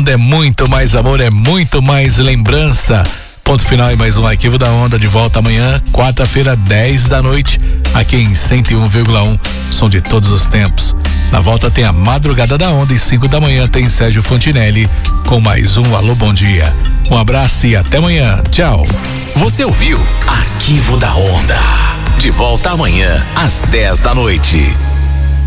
Onda é muito mais amor, é muito mais lembrança. Ponto final e mais um Arquivo da Onda de volta amanhã, quarta-feira, 10 da noite, aqui em 101,1, som de todos os tempos. Na volta tem a Madrugada da Onda e 5 da manhã tem Sérgio Fontinelli com mais um Alô Bom Dia. Um abraço e até amanhã. Tchau. Você ouviu Arquivo da Onda. De volta amanhã, às 10 da noite.